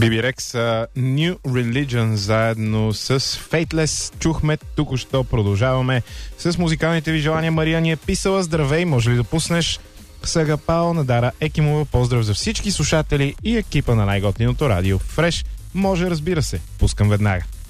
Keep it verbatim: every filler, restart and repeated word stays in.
би би Rex, uh, New Religion заедно с Fateless чухме току-що. Продължаваме с музикалните ви желания. Мария ни е писала: здравей, може ли да пуснеш Сагапао на Дара Екимова? Поздрав за всички слушатели и екипа на най-готиното радио Фреш. Може, разбира се, пускам веднага.